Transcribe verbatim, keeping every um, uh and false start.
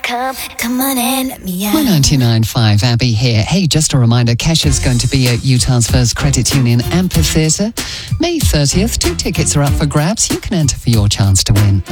Come, come on and let me out. We're ninety-nine point five, Abby here. Hey, just a reminder, Kesha's going to be at Utah's First Credit Union Amphitheatre May thirtieth. Two tickets are up for grabs. You can enter for your chance to win.